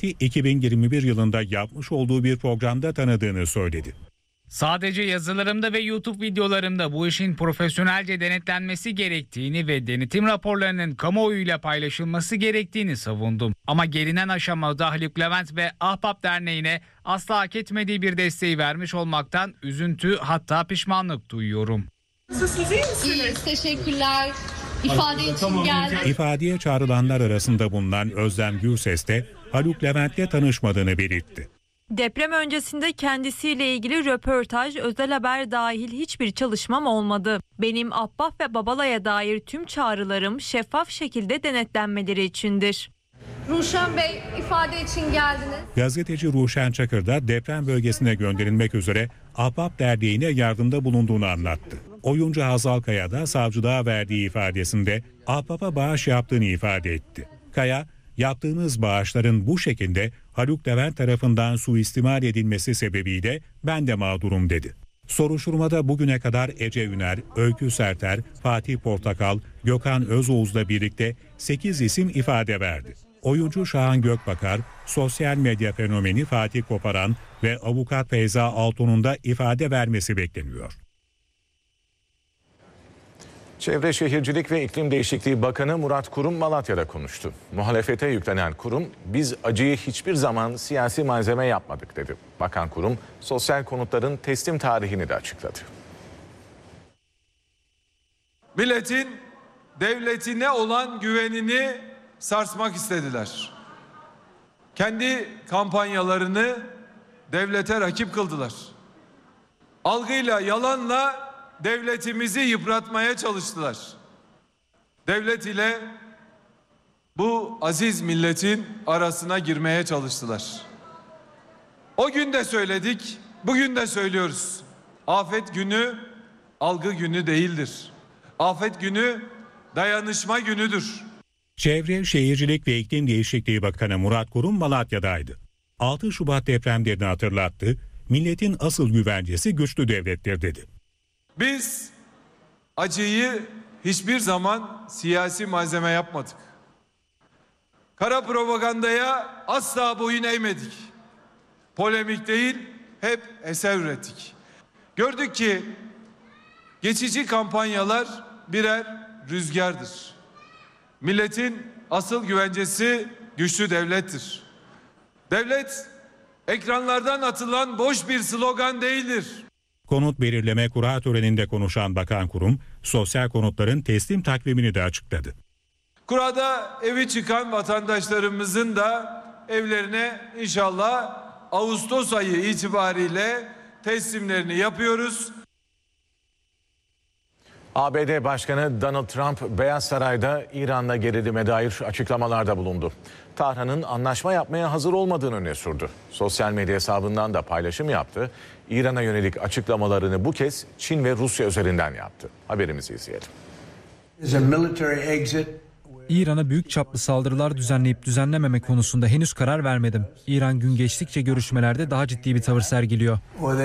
hükümeti 2021 yılında yapmış olduğu bir programda tanıdığını söyledi. Sadece yazılarımda ve YouTube videolarımda bu işin profesyonelce denetlenmesi gerektiğini ve denetim raporlarının kamuoyuyla paylaşılması gerektiğini savundum. Ama gelinen aşamada Haluk Levent ve Ahbap Derneği'ne asla hak etmediği bir desteği vermiş olmaktan üzüntü, hatta pişmanlık duyuyorum. İyiyiz, teşekkürler. İfade için geldim. İfadeye çağrılanlar arasında bulunan Özlem Gürses de Haluk Levent'le tanışmadığını belirtti. Deprem öncesinde kendisiyle ilgili röportaj, özel haber dahil hiçbir çalışmam olmadı. Benim Ahbap ve Babala'ya dair tüm çağrılarım şeffaf şekilde denetlenmeleri içindir. Ruşen Bey, ifade için geldiniz. Gazeteci Ruşen Çakır da deprem bölgesine gönderilmek üzere Ahbap Derneği'ne yardımda bulunduğunu anlattı. Oyuncu Hazal Kaya da savcılığa verdiği ifadesinde Ahbap'a bağış yaptığını ifade etti. Kaya, yaptığınız bağışların bu şekilde Haluk Levent tarafından suistimal edilmesi sebebiyle ben de mağdurum dedi. Soruşturmada bugüne kadar Ece Üner, Öykü Serter, Fatih Portakal, Gökhan Özoğuz'la birlikte 8 isim ifade verdi. Oyuncu Şahan Gökbakar, sosyal medya fenomeni Fatih Koparan ve avukat Feyza Altun'un da ifade vermesi bekleniyor. Çevre Şehircilik ve İklim Değişikliği Bakanı Murat Kurum Malatya'da konuştu. Muhalefete yüklenen Kurum, biz acıyı hiçbir zaman siyasi malzeme yapmadık dedi. Bakan Kurum, sosyal konutların teslim tarihini de açıkladı. Milletin devletine olan güvenini sarsmak istediler. Kendi kampanyalarını devlete rakip kıldılar. Algıyla, yalanla devletimizi yıpratmaya çalıştılar. Devlet ile bu aziz milletin arasına girmeye çalıştılar. O gün de söyledik, bugün de söylüyoruz. Afet günü algı günü değildir. Afet günü dayanışma günüdür. Çevre, Şehircilik ve İklim Değişikliği Bakanı Murat Kurum Malatya'daydı. 6 Şubat depremlerini hatırlattı. Milletin asıl güvencesi güçlü devlettir dedi. Biz acıyı hiçbir zaman siyasi malzeme yapmadık. Kara propagandaya asla boyun eğmedik. Polemik değil, hep eser ürettik. Gördük ki geçici kampanyalar birer rüzgardır. Milletin asıl güvencesi güçlü devlettir. Devlet ekranlardan atılan boş bir slogan değildir. Konut belirleme kura töreninde konuşan Bakan Kurum, sosyal konutların teslim takvimini de açıkladı. Kurada evi çıkan vatandaşlarımızın da evlerine inşallah Ağustos ayı itibariyle teslimlerini yapıyoruz. ABD Başkanı Donald Trump, Beyaz Saray'da İran'la gerilime dair açıklamalarda bulundu. Tahran'ın anlaşma yapmaya hazır olmadığını öne sürdü. Sosyal medya hesabından da paylaşım yaptı. İran'a yönelik açıklamalarını bu kez Çin ve Rusya üzerinden yaptı. Haberimizi izleyelim. İran'a büyük çaplı saldırılar düzenleyip düzenlememe konusunda henüz karar vermedim. İran gün geçtikçe görüşmelerde daha ciddi bir tavır sergiliyor.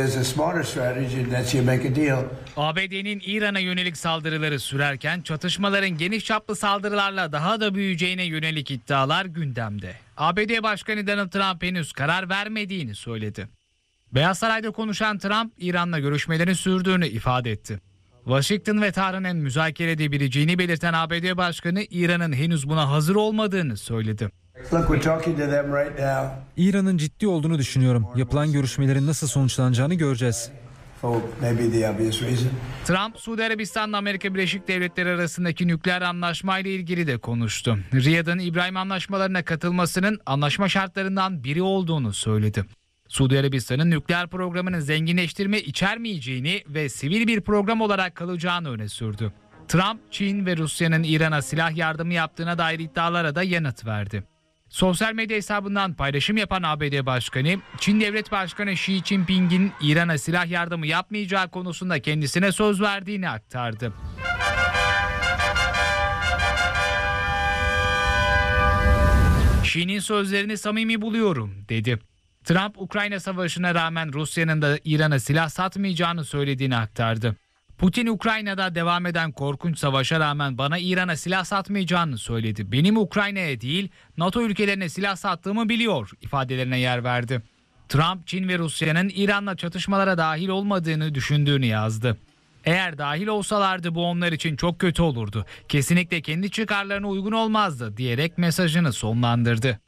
ABD'nin İran'a yönelik saldırıları sürerken çatışmaların geniş çaplı saldırılarla daha da büyüyeceğine yönelik iddialar gündemde. ABD Başkanı Donald Trump henüz karar vermediğini söyledi. Beyaz Saray'da konuşan Trump, İran'la görüşmelerin sürdüğünü ifade etti. Washington ve Tahran'ın müzakere edebileceğini belirten ABD Başkanı, İran'ın henüz buna hazır olmadığını söyledi. İran'ın ciddi olduğunu düşünüyorum. Yapılan görüşmelerin nasıl sonuçlanacağını göreceğiz. Trump, Suudi Arabistan'la Amerika Birleşik Devletleri arasındaki nükleer anlaşmayla ilgili de konuştu. Riyad'ın İbrahim anlaşmalarına katılmasının anlaşma şartlarından biri olduğunu söyledi. Suudi Arabistan'ın nükleer programının zenginleştirme içermeyeceğini ve sivil bir program olarak kalacağını öne sürdü. Trump, Çin ve Rusya'nın İran'a silah yardımı yaptığına dair iddialara da yanıt verdi. Sosyal medya hesabından paylaşım yapan ABD Başkanı, Çin Devlet Başkanı Xi Jinping'in İran'a silah yardımı yapmayacağı konusunda kendisine söz verdiğini aktardı. Xi'nin sözlerini samimi buluyorum, dedi. Trump, Ukrayna Savaşı'na rağmen Rusya'nın da İran'a silah satmayacağını söylediğini aktardı. Putin, Ukrayna'da devam eden korkunç savaşa rağmen bana İran'a silah satmayacağını söyledi. Benim Ukrayna'ya değil, NATO ülkelerine silah sattığımı biliyor ifadelerine yer verdi. Trump, Çin ve Rusya'nın İran'la çatışmalara dahil olmadığını düşündüğünü yazdı. Eğer dahil olsalardı bu onlar için çok kötü olurdu. Kesinlikle kendi çıkarlarına uygun olmazdı diyerek mesajını sonlandırdı.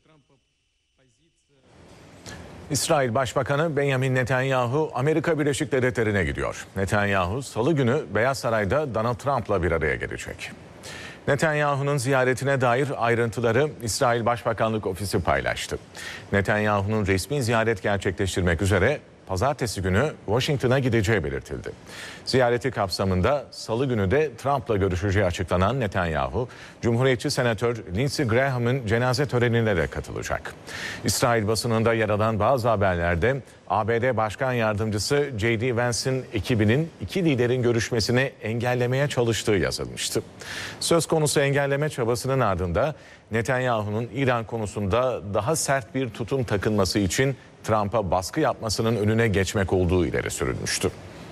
İsrail Başbakanı Benjamin Netanyahu Amerika Birleşik Devletleri'ne gidiyor. Netanyahu Salı günü Beyaz Saray'da Donald Trump'la bir araya gelecek. Netanyahu'nun ziyaretine dair ayrıntıları İsrail Başbakanlık Ofisi paylaştı. Netanyahu'nun resmi ziyaret gerçekleştirmek üzere pazartesi günü Washington'a gideceği belirtildi. Ziyareti kapsamında Salı günü de Trump'la görüşeceği açıklanan Netanyahu, Cumhuriyetçi Senatör Lindsey Graham'ın cenaze törenine de katılacak. İsrail basınında yer alan bazı haberlerde ABD Başkan Yardımcısı J.D. Vance'in ekibinin iki liderin görüşmesini engellemeye çalıştığı yazılmıştı. Söz konusu engelleme çabasının ardında Netanyahu'nun İran konusunda daha sert bir tutum takınması için Trump'a baskı yapmasının önüne geçmek olduğu ileri sürülmüştü.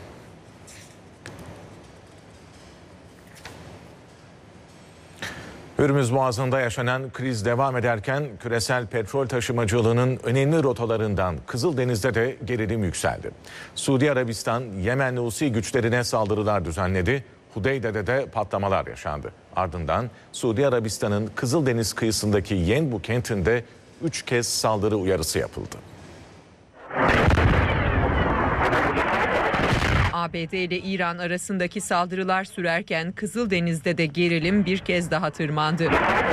Hürmüz Boğazı'nda yaşanan kriz devam ederken küresel petrol taşımacılığının önemli rotalarından Kızıldeniz'de de gerilim yükseldi. Suudi Arabistan, Yemenli Husi güçlerine saldırılar düzenledi. Hudeyde'de de patlamalar yaşandı. Ardından Suudi Arabistan'ın Kızıldeniz kıyısındaki Yenbu kentinde 3 kez saldırı uyarısı yapıldı. ABD ile İran arasındaki saldırılar sürerken Kızıldeniz'de de gerilim bir kez daha tırmandı.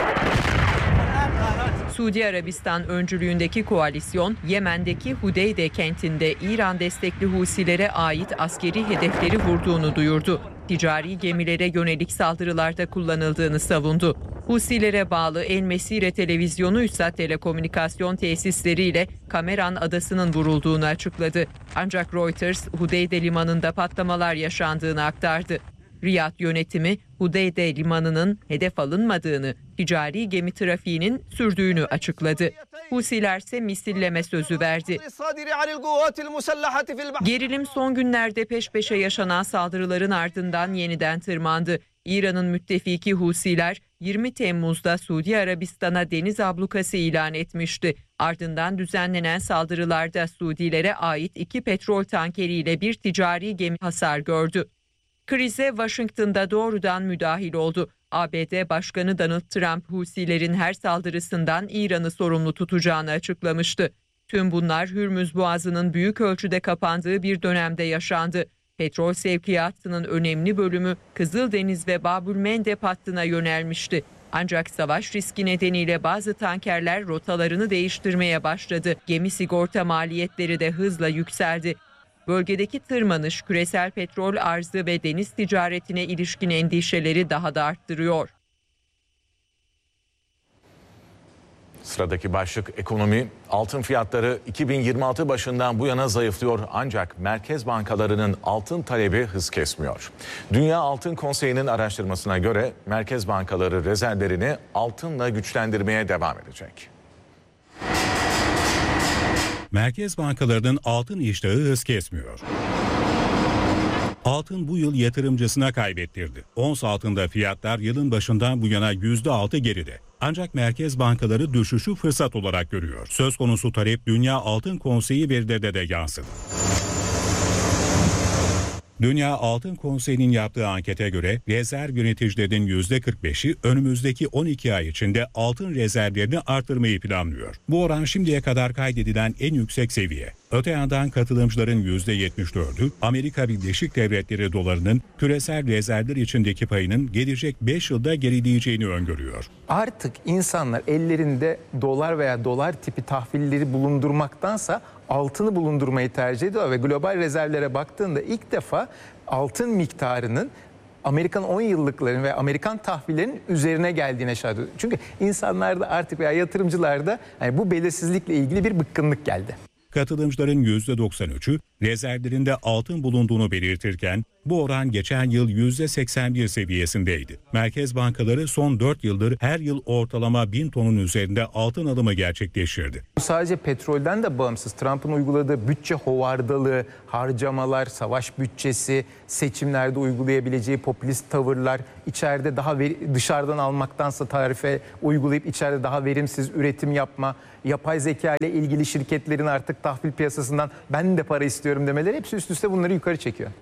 Suudi Arabistan öncülüğündeki koalisyon Yemen'deki Hudeyde kentinde İran destekli Husilere ait askeri hedefleri vurduğunu duyurdu. Ticari gemilere yönelik saldırılarda kullanıldığını savundu. Husilere bağlı El Mesire televizyonu ise telekomünikasyon tesisleriyle Kameran adasının vurulduğunu açıkladı. Ancak Reuters Hudeyde limanında patlamalar yaşandığını aktardı. Riyad yönetimi Hudeyde limanının hedef alınmadığını, ticari gemi trafiğinin sürdüğünü açıkladı. Husiler ise misilleme sözü verdi. Gerilim son günlerde peş peşe yaşanan saldırıların ardından yeniden tırmandı. İran'ın müttefiki Husiler 20 Temmuz'da Suudi Arabistan'a deniz ablukası ilan etmişti. Ardından düzenlenen saldırılarda Suudilere ait 2 petrol tankeriyle bir ticari gemi hasar gördü. Krize Washington'da doğrudan müdahil oldu. ABD Başkanı Donald Trump, Husilerin her saldırısından İran'ı sorumlu tutacağını açıklamıştı. Tüm bunlar Hürmüz Boğazı'nın büyük ölçüde kapandığı bir dönemde yaşandı. Petrol sevkiyatının önemli bölümü Kızıldeniz ve Babülmendeb hattına yönelmişti. Ancak savaş riski nedeniyle bazı tankerler rotalarını değiştirmeye başladı. Gemi sigorta maliyetleri de hızla yükseldi. Bölgedeki tırmanış küresel petrol arzı ve deniz ticaretine ilişkin endişeleri daha da arttırıyor. Sıradaki başlık ekonomi. Altın fiyatları 2026 başından bu yana zayıflıyor ancak merkez bankalarının altın talebi hız kesmiyor. Dünya Altın Konseyi'nin araştırmasına göre merkez bankaları rezervlerini altınla güçlendirmeye devam edecek. Merkez bankalarının altın iştahı hız kesmiyor. Altın bu yıl yatırımcısına kaybettirdi. Ons altında fiyatlar yılın başından bu yana %6 geride. Ancak merkez bankaları düşüşü fırsat olarak görüyor. Söz konusu talep Dünya Altın Konseyi verilerinde de yansıdı. Dünya Altın Konseyi'nin yaptığı ankete göre rezerv yöneticilerinin %45'i önümüzdeki 12 ay içinde altın rezervlerini artırmayı planlıyor. Bu oran şimdiye kadar kaydedilen en yüksek seviye. Öte yandan katılımcıların %74'ü Amerika Birleşik Devletleri dolarının küresel rezervler içindeki payının gelecek 5 yılda gerileyeceğini öngörüyor. Artık insanlar ellerinde dolar veya dolar tipi tahvilleri bulundurmaktansa altını bulundurmayı tercih ediyor ve global rezervlere baktığında ilk defa altın miktarının Amerikan 10 yıllıkların ve Amerikan tahvillerinin üzerine geldiğine şahit ediyor. Çünkü insanlarda artık veya yatırımcılarda bu belirsizlikle ilgili bir bıkkınlık geldi. Katılımcıların %93'ü rezervlerinde altın bulunduğunu belirtirken Bu oran geçen yıl %81 seviyesindeydi. Merkez bankaları son 4 yıldır her yıl ortalama 1000 tonun üzerinde altın alımı gerçekleştirdi. Sadece petrolden de bağımsız. Trump'ın uyguladığı bütçe hovardalığı, harcamalar, savaş bütçesi, seçimlerde uygulayabileceği popülist tavırlar, içeride daha dışarıdan almaktansa tarife uygulayıp içeride daha verimsiz üretim yapma, yapay zeka ile ilgili şirketlerin artık tahvil piyasasından ben de para istiyorum demeleri hepsi üst üste bunları yukarı çekiyor.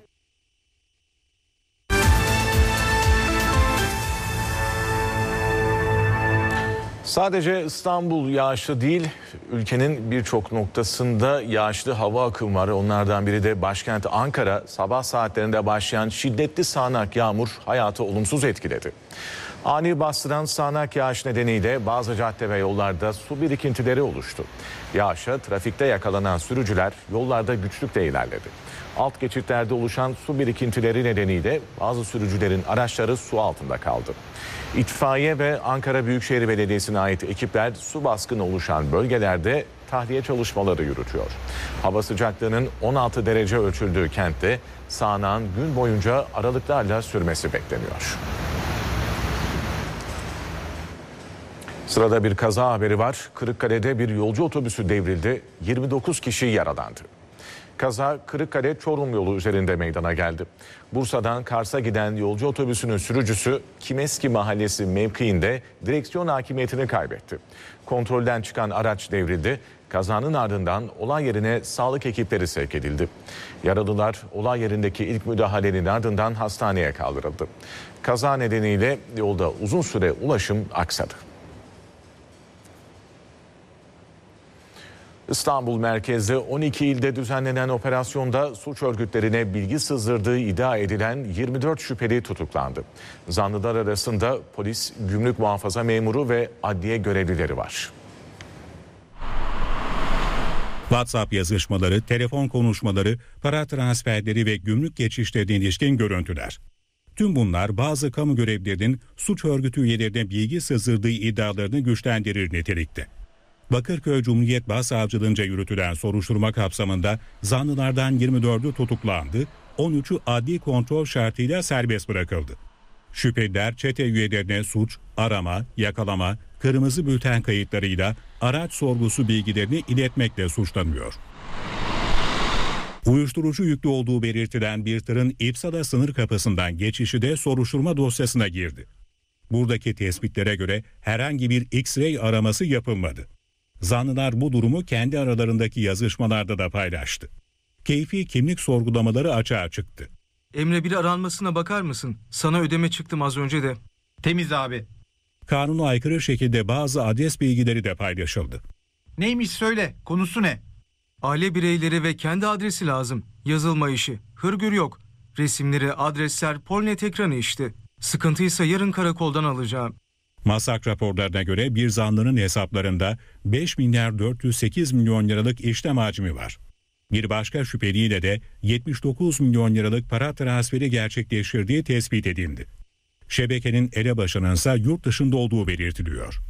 Sadece İstanbul yağışlı değil, ülkenin birçok noktasında yağışlı hava akımı var. Onlardan biri de başkent Ankara. Sabah saatlerinde başlayan şiddetli sağanak yağmur hayatı olumsuz etkiledi. Ani bastıran sağanak yağış nedeniyle bazı cadde ve yollarda su birikintileri oluştu. Yağışa trafikte yakalanan sürücüler yollarda güçlükle ilerledi. Alt geçitlerde oluşan su birikintileri nedeniyle bazı sürücülerin araçları su altında kaldı. İtfaiye ve Ankara Büyükşehir Belediyesi'ne ait ekipler su baskını oluşan bölgelerde tahliye çalışmaları yürütüyor. Hava sıcaklığının 16 derece ölçüldüğü kentte sağanağın gün boyunca aralıklarla sürmesi bekleniyor. Sırada bir kaza haberi var. Kırıkkale'de bir yolcu otobüsü devrildi. 29 kişi yaralandı. Kaza Kırıkkale-Çorum yolu üzerinde meydana geldi. Bursa'dan Kars'a giden yolcu otobüsünün sürücüsü Kimeski Mahallesi mevkiinde direksiyon hakimiyetini kaybetti. Kontrolden çıkan araç devrildi. Kazanın ardından olay yerine sağlık ekipleri sevk edildi. Yaralılar olay yerindeki ilk müdahalenin ardından hastaneye kaldırıldı. Kaza nedeniyle yolda uzun süre ulaşım aksadı. İstanbul merkezli 12 ilde düzenlenen operasyonda suç örgütlerine bilgi sızdırdığı iddia edilen 24 şüpheli tutuklandı. Zanlılar arasında polis, gümrük muhafaza memuru ve adliye görevlileri var. WhatsApp yazışmaları, telefon konuşmaları, para transferleri ve gümrük geçişlerine ilişkin görüntüler. Tüm bunlar bazı kamu görevlilerinin suç örgütü üyelerine bilgi sızdırdığı iddialarını güçlendirir nitelikte. Bakırköy Cumhuriyet Başsavcılığınca yürütülen soruşturma kapsamında zanlılardan 24'ü tutuklandı, 13'ü adli kontrol şartıyla serbest bırakıldı. Şüpheliler çete üyelerine suç, arama, yakalama, kırmızı bülten kayıtlarıyla araç sorgusu bilgilerini iletmekle suçlanıyor. Uyuşturucu yüklü olduğu belirtilen bir tırın İpsala sınır kapısından geçişi de soruşturma dosyasına girdi. Buradaki tespitlere göre herhangi bir X-ray araması yapılmadı. Zanlılar bu durumu kendi aralarındaki yazışmalarda da paylaştı. Keyfi kimlik sorgulamaları açığa çıktı. Emre bir aranmasına bakar mısın? Sana ödeme çıktım az önce de. Temiz abi. Kanuna aykırı şekilde bazı adres bilgileri de paylaşıldı. Neymiş söyle, konusu ne? Aile bireyleri ve kendi adresi lazım. Yazılma işi. Hırgür yok. Resimleri, adresler, Polnet ekranı işte. Sıkıntıysa yarın karakoldan alacağım. Masak raporlarına göre bir zanlının hesaplarında 5 milyar 408 milyon liralık işlem hacmi var. Bir başka şüpheliyle de 79 milyon liralık para transferi gerçekleştirdiği tespit edildi. Şebekenin elebaşının ise yurt dışında olduğu belirtiliyor.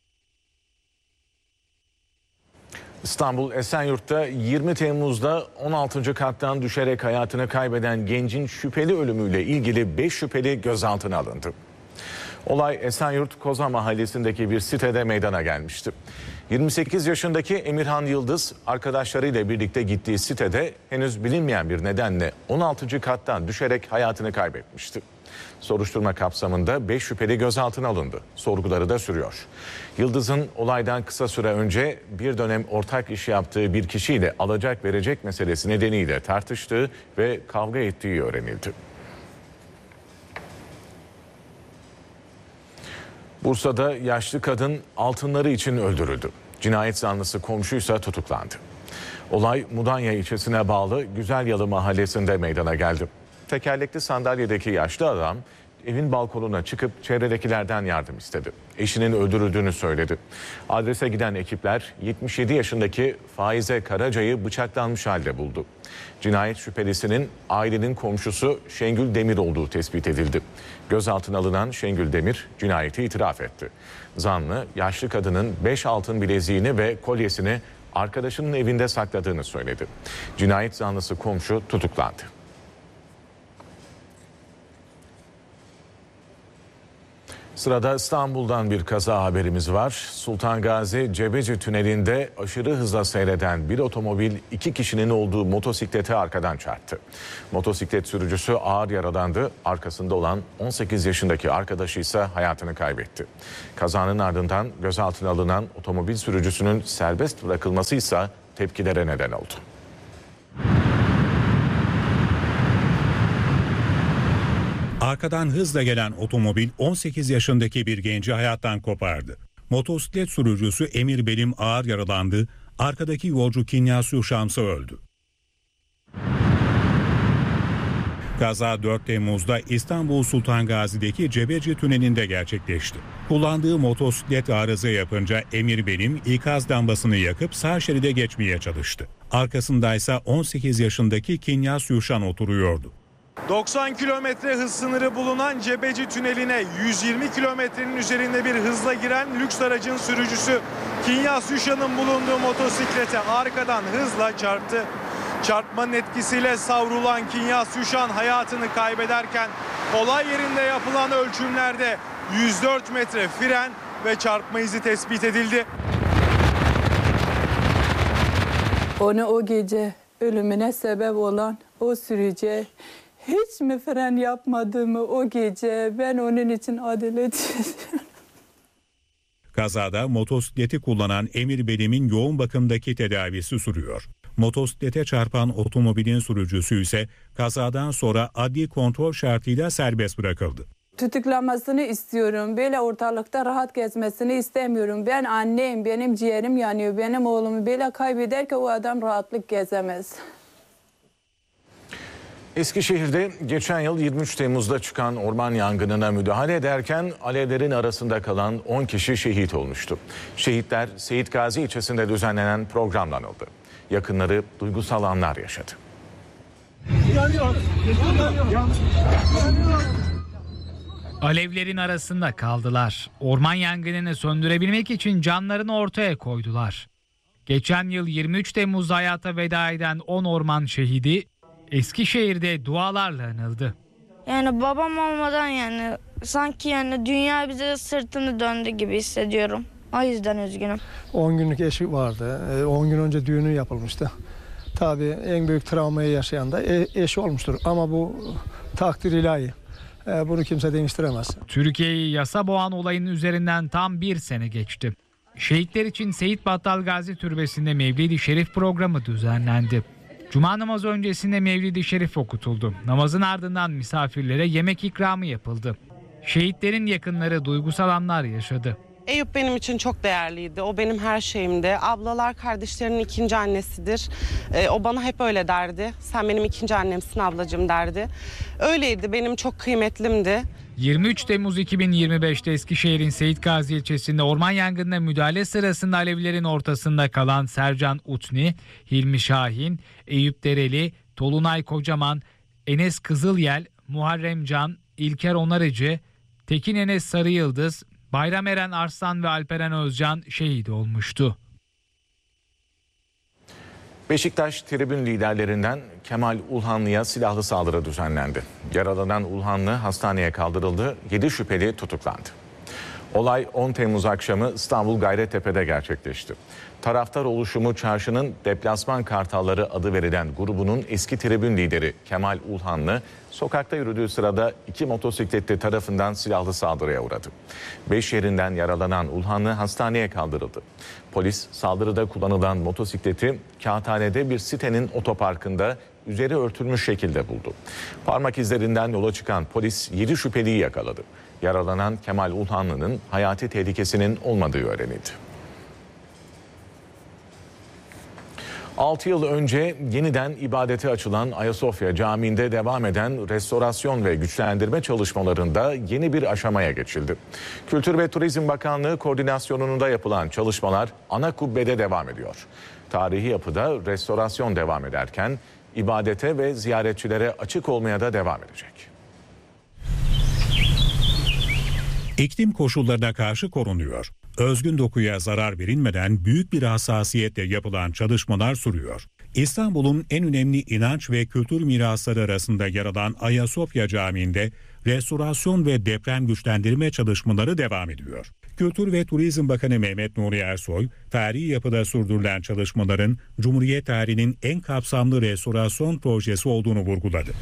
İstanbul Esenyurt'ta 20 Temmuz'da 16. kattan düşerek hayatını kaybeden gencin şüpheli ölümüyle ilgili 5 şüpheli gözaltına alındı. Olay Esenyurt Koza Mahallesi'ndeki bir sitede meydana gelmişti. 28 yaşındaki Emirhan Yıldız arkadaşlarıyla birlikte gittiği sitede henüz bilinmeyen bir nedenle 16. kattan düşerek hayatını kaybetmişti. Soruşturma kapsamında 5 şüpheli gözaltına alındı. Sorguları da sürüyor. Yıldız'ın olaydan kısa süre önce bir dönem ortak iş yaptığı bir kişiyle alacak verecek meselesi nedeniyle tartıştığı ve kavga ettiği öğrenildi. Bursa'da yaşlı kadın altınları için öldürüldü. Cinayet zanlısı komşuysa tutuklandı. Olay Mudanya ilçesine bağlı Güzelyalı mahallesinde meydana geldi. Tekerlekli sandalyedeki yaşlı adam evin balkonuna çıkıp çevredekilerden yardım istedi. Eşinin öldürüldüğünü söyledi. Adrese giden ekipler 77 yaşındaki Faize Karaca'yı bıçaklanmış halde buldu. Cinayet şüphelisinin ailenin komşusu Şengül Demir olduğu tespit edildi. Gözaltına alınan Şengül Demir cinayeti itiraf etti. Zanlı yaşlı kadının 5 altın bileziğini ve kolyesini arkadaşının evinde sakladığını söyledi. Cinayet zanlısı komşu tutuklandı. Sırada İstanbul'dan bir kaza haberimiz var. Sultan Gazi Cebeci Tüneli'nde aşırı hızla seyreden bir otomobil 2 kişinin olduğu motosiklete arkadan çarptı. Motosiklet sürücüsü ağır yaralandı. Arkasında olan 18 yaşındaki arkadaşı ise hayatını kaybetti. Kazanın ardından gözaltına alınan otomobil sürücüsünün serbest bırakılması ise tepkilere neden oldu. Arkadan hızla gelen otomobil 18 yaşındaki bir genci hayattan kopardı. Motosiklet sürücüsü Emir Belim ağır yaralandı. Arkadaki yolcu Kinyasu Şamsı öldü. Kaza 4 Temmuz'da İstanbul Sultan Gazi'deki Cebeci Tüneli'nde gerçekleşti. Kullandığı motosiklet arıza yapınca Emir Belim ikaz lambasını yakıp sağ şeride geçmeye çalıştı. Arkasındaysa 18 yaşındaki Kinyas Yuşan oturuyordu. 90 kilometre hız sınırı bulunan Cebeci Tüneli'ne 120 kilometrenin üzerinde bir hızla giren lüks aracın sürücüsü Kinyas Yuşan'ın bulunduğu motosiklete arkadan hızla çarptı. Çarpmanın etkisiyle savrulan Kinyas Yuşan hayatını kaybederken olay yerinde yapılan ölçümlerde 104 metre fren ve çarpma izi tespit edildi. Onu o gece ölümüne sebep olan o sürücü hiç mi fren yapmadı mı o gece? Ben onun için adalet istiyorum. Kazada motosikleti kullanan Emir Belim'in yoğun bakımdaki tedavisi sürüyor. Motosiklete çarpan otomobilin sürücüsü ise kazadan sonra adli kontrol şartıyla serbest bırakıldı. Tutuklamasını istiyorum. Böyle ortalıkta rahat gezmesini istemiyorum. Ben anneyim, benim ciğerim yanıyor. Benim oğlumu böyle kaybederken o adam rahatlık gezemez. Eskişehir'de geçen yıl 23 Temmuz'da çıkan orman yangınına müdahale ederken alevlerin arasında kalan 10 kişi şehit olmuştu. Şehitler Seyit Gazi ilçesinde düzenlenen programla anıldı. Yakınları duygusal anlar yaşadı. Alevlerin arasında kaldılar. Orman yangınını söndürebilmek için canlarını ortaya koydular. Geçen yıl 23 Temmuz'da hayata veda eden 10 orman şehidi Eskişehir'de dualarla anıldı. Yani babam olmadan sanki dünya bize sırtını döndü gibi hissediyorum. O yüzden üzgünüm. 10 günlük eşi vardı. 10 gün önce düğünü yapılmıştı. Tabii en büyük travmayı yaşayan da eşi olmuştur. Ama bu takdir ilahi. Bunu kimse değiştiremez. Türkiye'yi yasa boğan olayın üzerinden tam bir sene geçti. Şehitler için Seyit Battal Gazi Türbesi'nde Mevlid-i Şerif programı düzenlendi. Cuma namazı öncesinde Mevlid-i Şerif okutuldu. Namazın ardından misafirlere yemek ikramı yapıldı. Şehitlerin yakınları duygusal anlar yaşadı. Eyüp benim için çok değerliydi. O benim her şeyimdi. Ablalar kardeşlerinin ikinci annesidir. O bana hep öyle derdi. Sen benim ikinci annemsin ablacığım derdi. Öyleydi, benim çok kıymetlimdi. 23 Temmuz 2025'te Eskişehir'in Seyit Gazi ilçesinde orman yangınına müdahale sırasında alevlerin ortasında kalan Sercan Utni, Hilmi Şahin, Eyüp Dereli, Tolunay Kocaman, Enes Kızılyel, Muharrem Can, İlker Onarıcı, Tekin Enes Sarıyıldız, Bayram Eren Arslan ve Alperen Özcan şehit olmuştu. Beşiktaş tribün liderlerinden Kemal Ulhanlı'ya silahlı saldırı düzenlendi. Yaralanan Ulhanlı hastaneye kaldırıldı, 7 şüpheli tutuklandı. Olay 10 Temmuz akşamı İstanbul Gayrettepe'de gerçekleşti. Taraftar oluşumu çarşının Deplasman Kartalları adı verilen grubunun eski tribün lideri Kemal Ulhanlı, sokakta yürüdüğü sırada 2 motosikletli tarafından silahlı saldırıya uğradı. 5 yerinden yaralanan Ulhanlı hastaneye kaldırıldı. Polis saldırıda kullanılan motosikleti Kağıthane'de bir sitenin otoparkında üzeri örtülmüş şekilde buldu. Parmak izlerinden yola çıkan polis 7 şüpheliyi yakaladı. Yaralanan Kemal Ulhanlı'nın hayati tehlikesinin olmadığı öğrenildi. 6 yıl önce yeniden ibadete açılan Ayasofya Camii'nde devam eden restorasyon ve güçlendirme çalışmalarında yeni bir aşamaya geçildi. Kültür ve Turizm Bakanlığı koordinasyonunda yapılan çalışmalar ana kubbede devam ediyor. Tarihi yapıda restorasyon devam ederken ibadete ve ziyaretçilere açık olmaya da devam edecek. İklim koşullarına karşı korunuyor. Özgün dokuya zarar verilmeden büyük bir hassasiyetle yapılan çalışmalar sürüyor. İstanbul'un en önemli inanç ve kültür mirasları arasında yer alan Ayasofya Camii'nde restorasyon ve deprem güçlendirme çalışmaları devam ediyor. Kültür ve Turizm Bakanı Mehmet Nuri Ersoy, tarihi yapıda sürdürülen çalışmaların Cumhuriyet tarihinin en kapsamlı restorasyon projesi olduğunu vurguladı.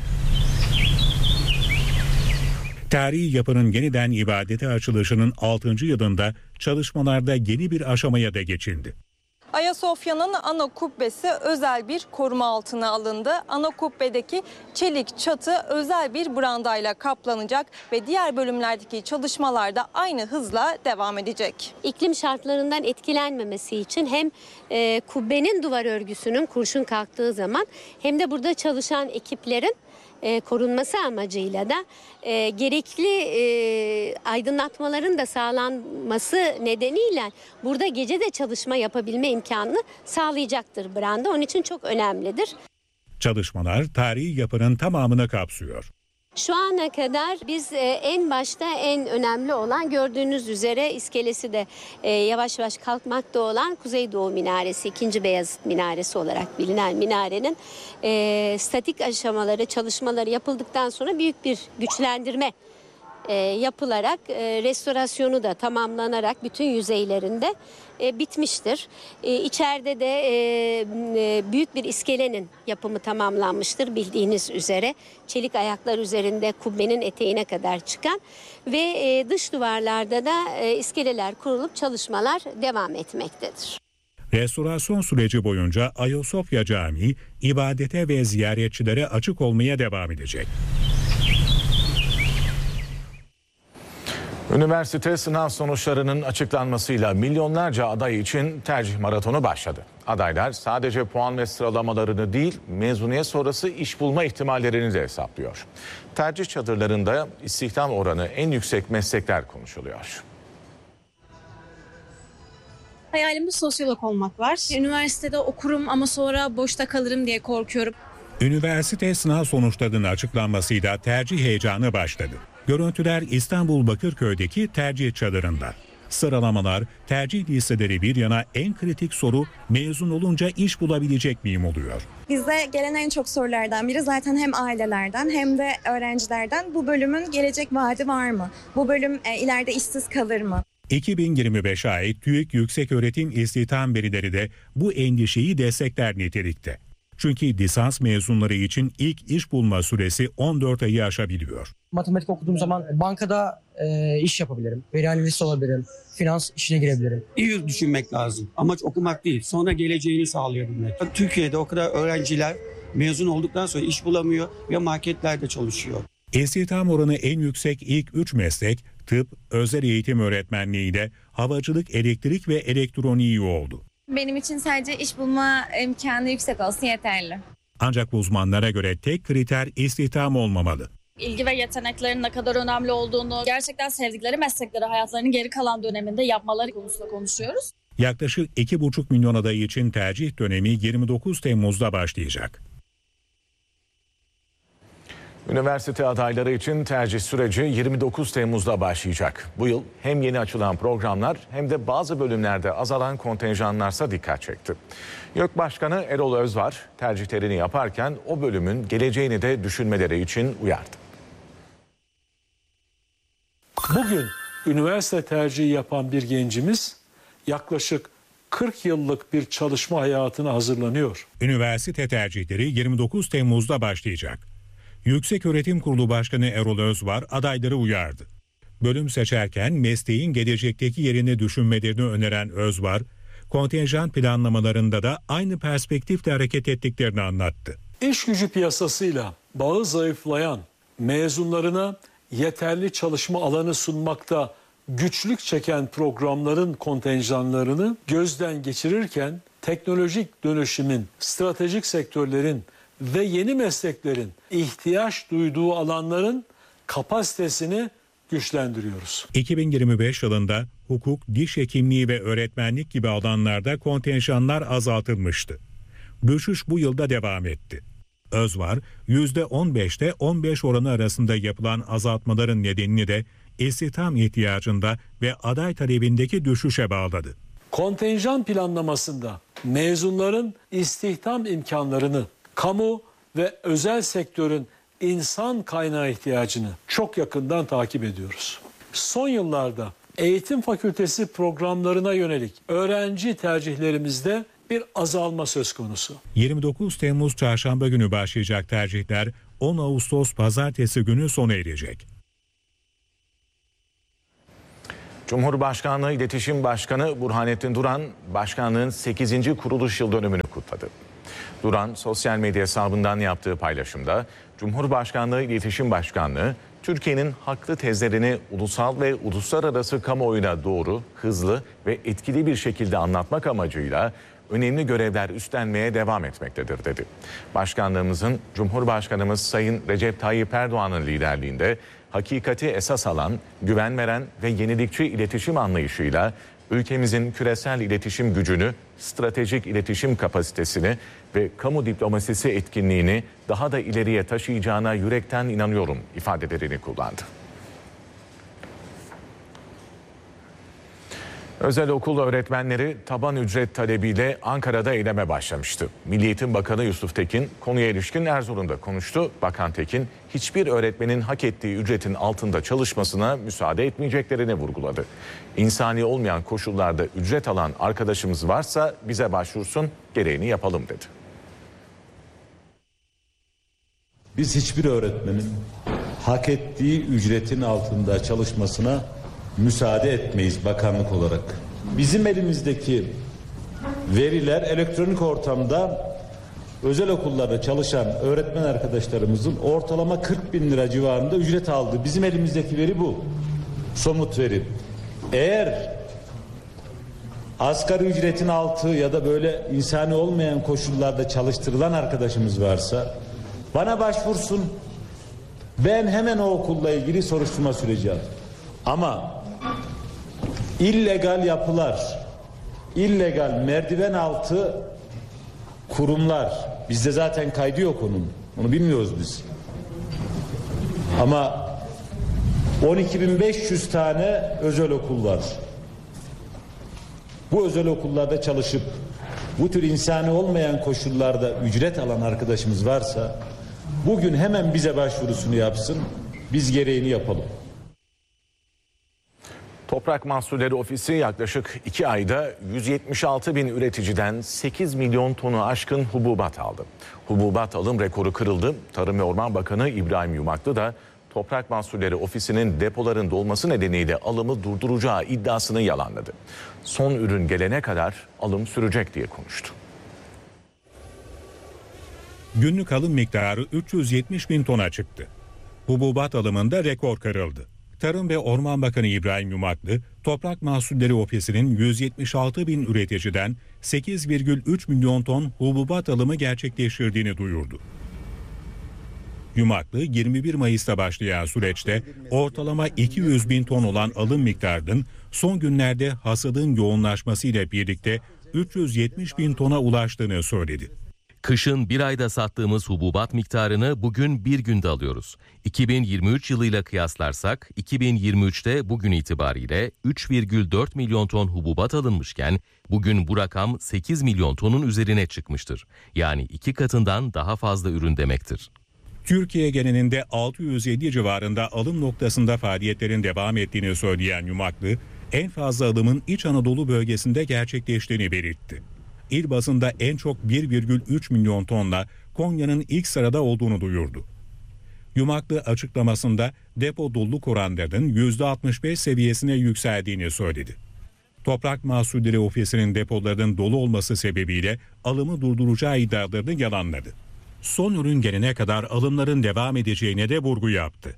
Tarihi yapının yeniden ibadete açılışının 6. yılında çalışmalarda yeni bir aşamaya da geçildi. Ayasofya'nın ana kubbesi özel bir koruma altına alındı. Ana kubbedeki çelik çatı özel bir brandayla kaplanacak ve diğer bölümlerdeki çalışmalar da aynı hızla devam edecek. İklim şartlarından etkilenmemesi için hem kubbenin duvar örgüsünün kurşun kalktığı zaman hem de burada çalışan ekiplerin korunması amacıyla da gerekli aydınlatmaların da sağlanması nedeniyle burada gece de çalışma yapabilme imkanını sağlayacaktır branda. Onun için çok önemlidir. Çalışmalar tarihi yapının tamamını kapsıyor. Şu ana kadar biz en başta en önemli olan gördüğünüz üzere iskelesi de yavaş yavaş kalkmakta olan Kuzeydoğu Minaresi, 2. Beyazıt Minaresi olarak bilinen minarenin statik aşamaları, çalışmaları yapıldıktan sonra büyük bir güçlendirme yapılarak restorasyonu da tamamlanarak bütün yüzeylerinde bitmiştir. İçeride de büyük bir iskelenin yapımı tamamlanmıştır bildiğiniz üzere. Çelik ayaklar üzerinde kubbenin eteğine kadar çıkan ve dış duvarlarda da iskeleler kurulup çalışmalar devam etmektedir. Restorasyon süreci boyunca Ayasofya Camii ibadete ve ziyaretçilere açık olmaya devam edecek. Üniversite sınav sonuçlarının açıklanmasıyla milyonlarca aday için tercih maratonu başladı. Adaylar sadece puan ve sıralamalarını değil, mezuniyet sonrası iş bulma ihtimallerini de hesaplıyor. Tercih çadırlarında istihdam oranı en yüksek meslekler konuşuluyor. Hayalimde sosyolog olmak var. Üniversitede okurum ama sonra boşta kalırım diye korkuyorum. Üniversite sınav sonuçlarının açıklanmasıyla tercih heyecanı başladı. Görüntüler İstanbul Bakırköy'deki tercih çadırında. Sıralamalar, tercih listeleri bir yana en kritik soru mezun olunca iş bulabilecek miyim oluyor. Bize gelen en çok sorulardan biri zaten hem ailelerden hem de öğrencilerden bu bölümün gelecek vaadi var mı? Bu bölüm ileride işsiz kalır mı? 2025'e ait TÜİK Yükseköğretim İstihdam verileri de bu endişeyi destekler nitelikte. Çünkü lisans mezunları için ilk iş bulma süresi 14 ayı aşabiliyor. Matematik okuduğum zaman bankada iş yapabilirim, veri analisti olabilirim, finans işine girebilirim. İyi düşünmek lazım. Amaç okumak değil, sonra geleceğini sağlayabilmek. Türkiye'de o kadar öğrenciler mezun olduktan sonra iş bulamıyor ve marketlerde çalışıyor. İstihdam oranı en yüksek ilk 3 meslek tıp, özel eğitim öğretmenliği ile havacılık, elektrik ve elektroniği oldu. Benim için sadece iş bulma imkanı yüksek olsun yeterli. Ancak uzmanlara göre tek kriter istihdam olmamalı. İlgi ve yeteneklerin ne kadar önemli olduğunu, gerçekten sevdikleri meslekleri hayatlarının geri kalan döneminde yapmaları konusunda konuşuyoruz. Yaklaşık 2,5 milyon aday için tercih dönemi 29 Temmuz'da başlayacak. Üniversite adayları için tercih süreci 29 Temmuz'da başlayacak. Bu yıl hem yeni açılan programlar hem de bazı bölümlerde azalan kontenjanlarsa dikkat çekti. YÖK Başkanı Erol Özvar tercihlerini yaparken o bölümün geleceğini de düşünmeleri için uyardı. Bugün üniversite tercihi yapan bir gencimiz yaklaşık 40 yıllık bir çalışma hayatına hazırlanıyor. Üniversite tercihleri 29 Temmuz'da başlayacak. Yükseköğretim Kurulu Başkanı Erol Özvar adayları uyardı. Bölüm seçerken mesleğin gelecekteki yerini düşünmelerini öneren Özvar, kontenjan planlamalarında da aynı perspektifle hareket ettiklerini anlattı. İş gücü piyasasıyla bağı zayıflayan mezunlarına yeterli çalışma alanı sunmakta güçlük çeken programların kontenjanlarını gözden geçirirken teknolojik dönüşümün, stratejik sektörlerin ve yeni mesleklerin ihtiyaç duyduğu alanların kapasitesini güçlendiriyoruz. 2025 yılında hukuk, diş hekimliği ve öğretmenlik gibi alanlarda kontenjanlar azaltılmıştı. Düşüş bu yılda devam etti. Özvar, %15'te 15 oranı arasında yapılan azaltmaların nedenini de istihdam ihtiyacında ve aday talebindeki düşüşe bağladı. Kontenjan planlamasında mezunların istihdam imkanlarını, kamu ve özel sektörün insan kaynağı ihtiyacını çok yakından takip ediyoruz. Son yıllarda eğitim fakültesi programlarına yönelik öğrenci tercihlerimizde bir azalma söz konusu. 29 Temmuz Çarşamba günü başlayacak tercihler 10 Ağustos Pazartesi günü sona erecek. Cumhurbaşkanlığı İletişim Başkanı Burhanettin Duran, başkanlığın 8. kuruluş yıl dönümünü kutladı. Duran, sosyal medya hesabından yaptığı paylaşımda, Cumhurbaşkanlığı İletişim Başkanlığı, Türkiye'nin haklı tezlerini ulusal ve uluslararası kamuoyuna doğru, hızlı ve etkili bir şekilde anlatmak amacıyla önemli görevler üstlenmeye devam etmektedir dedi. Başkanlığımızın Cumhurbaşkanımız Sayın Recep Tayyip Erdoğan'ın liderliğinde hakikati esas alan, güven veren ve yenilikçi iletişim anlayışıyla ülkemizin küresel iletişim gücünü, stratejik iletişim kapasitesini ve kamu diplomasisi etkinliğini daha da ileriye taşıyacağına yürekten inanıyorum ifadelerini kullandı. Özel okul öğretmenleri taban ücret talebiyle Ankara'da eyleme başlamıştı. Milli Eğitim Bakanı Yusuf Tekin konuya ilişkin Erzurum'da konuştu. Bakan Tekin hiçbir öğretmenin hak ettiği ücretin altında çalışmasına müsaade etmeyeceklerini vurguladı. İnsani olmayan koşullarda ücret alan arkadaşımız varsa bize başvursun, gereğini yapalım dedi. Biz hiçbir öğretmenin hak ettiği ücretin altında çalışmasına müsaade etmeyiz bakanlık olarak. Bizim elimizdeki veriler elektronik ortamda özel okullarda çalışan öğretmen arkadaşlarımızın ortalama 40 bin lira civarında ücret aldı. Bizim elimizdeki veri bu. Somut veri. Eğer asgari ücretin altı ya da böyle insani olmayan koşullarda çalıştırılan arkadaşımız varsa bana başvursun. Ben hemen o okulla ilgili soruşturma süreceğim. Ama illegal yapılar, illegal merdiven altı kurumlar, bizde zaten kaydı yok onun, onu bilmiyoruz biz. Ama 12.500 tane özel okul var. Bu özel okullarda çalışıp bu tür insani olmayan koşullarda ücret alan arkadaşımız varsa bugün hemen bize başvurusunu yapsın, biz gereğini yapalım. Toprak Mahsulleri Ofisi yaklaşık 2 ayda 176 bin üreticiden 8 milyon tonu aşkın hububat aldı. Hububat alım rekoru kırıldı. Tarım ve Orman Bakanı İbrahim Yumaklı da Toprak Mahsulleri Ofisi'nin depoların dolması nedeniyle alımı durduracağı iddiasını yalanladı. Son ürün gelene kadar alım sürecek diye konuştu. Günlük alım miktarı 370 bin tona çıktı. Hububat alımında rekor kırıldı. Tarım ve Orman Bakanı İbrahim Yumaklı, Toprak Mahsulleri Ofisi'nin 176 bin üreticiden 8,3 milyon ton hububat alımı gerçekleştirdiğini duyurdu. Yumaklı, 21 Mayıs'ta başlayan süreçte ortalama 200 bin ton olan alım miktarının son günlerde hasadın yoğunlaşmasıyla birlikte 370 bin tona ulaştığını söyledi. Kışın bir ayda sattığımız hububat miktarını bugün bir günde alıyoruz. 2023 yılıyla kıyaslarsak 2023'te bugün itibariyle 3,4 milyon ton hububat alınmışken bugün bu rakam 8 milyon tonun üzerine çıkmıştır. Yani 2 katından daha fazla ürün demektir. Türkiye genelinde 607 civarında alım noktasında faaliyetlerin devam ettiğini söyleyen Yumaklı, en fazla alımın İç Anadolu bölgesinde gerçekleştiğini belirtti. İl bazında en çok 1,3 milyon tonla Konya'nın ilk sırada olduğunu duyurdu. Yumaklı açıklamasında depo doluluk oranlarının %65 seviyesine yükseldiğini söyledi. Toprak Mahsulleri Ofisi'nin depolarının dolu olması sebebiyle alımı durduracağı iddialarını yalanladı. Son ürün gelene kadar alımların devam edeceğine de vurgu yaptı.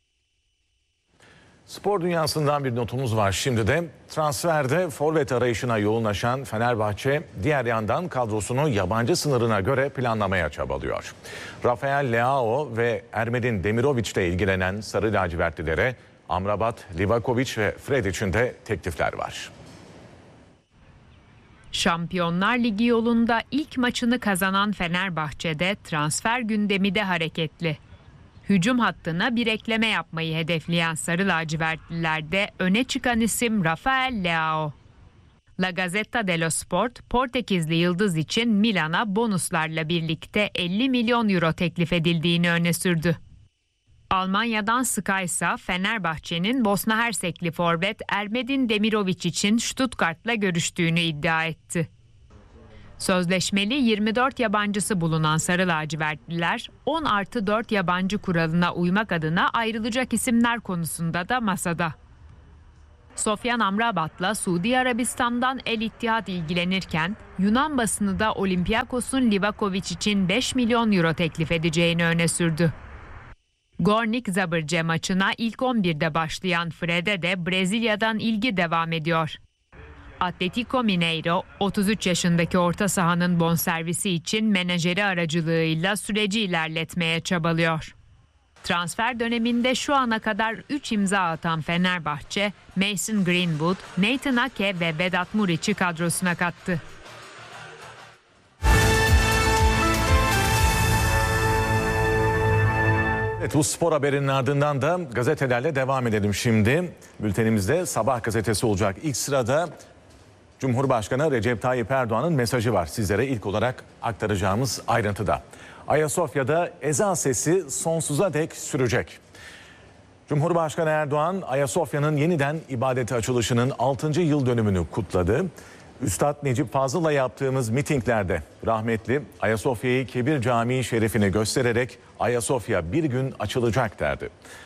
Spor dünyasından bir notumuz var şimdi de. Transferde forvet arayışına yoğunlaşan Fenerbahçe diğer yandan kadrosunu yabancı sınırına göre planlamaya çabalıyor. Rafael Leao ve Ermedin Demirovic ile ilgilenen Sarı Lacivertlilere Amrabat, Livakovic ve Fred için de teklifler var. Şampiyonlar Ligi yolunda ilk maçını kazanan Fenerbahçe'de transfer gündemi de hareketli. Hücum hattına bir ekleme yapmayı hedefleyen Sarı Lacivertlilerde öne çıkan isim Rafael Leao. La Gazzetta dello Sport, Portekizli yıldız için Milan'a bonuslarla birlikte 50 milyon euro teklif edildiğini öne sürdü. Almanya'dan Sky ise Fenerbahçe'nin Bosna Hersekli forvet Ermedin Demirovic için Stuttgart'la görüştüğünü iddia etti. Sözleşmeli 24 yabancısı bulunan Sarı Lacivertliler 10+4 yabancı kuralına uymak adına ayrılacak isimler konusunda da masada. Sofyan Amrabat'la Suudi Arabistan'dan El Ittihad ilgilenirken Yunan basını da Olympiakos'un Livakovic için 5 milyon euro teklif edeceğini öne sürdü. Gornik Zabrze maçına ilk 11'de başlayan Fred'e de Brezilya'dan ilgi devam ediyor. Atletico Mineiro, 33 yaşındaki orta sahanın bonservisi için menajeri aracılığıyla süreci ilerletmeye çabalıyor. Transfer döneminde şu ana kadar 3 imza atan Fenerbahçe, Mason Greenwood, Nathan Ake ve Vedat Muriç'i kadrosuna kattı. Evet, bu spor haberinin ardından da gazetelerle devam edelim şimdi. Bültenimizde Sabah gazetesi olacak. İlk sırada Cumhurbaşkanı Recep Tayyip Erdoğan'ın mesajı var. Sizlere ilk olarak aktaracağımız ayrıntıda. Ayasofya'da ezan sesi sonsuza dek sürecek. Cumhurbaşkanı Erdoğan, Ayasofya'nın yeniden ibadete açılışının 6. yıl dönümünü kutladı. Üstad Necip Fazıl'la yaptığımız mitinglerde rahmetli Ayasofya'yı Kebir Camii şerifine göstererek Ayasofya bir gün açılacak derdi.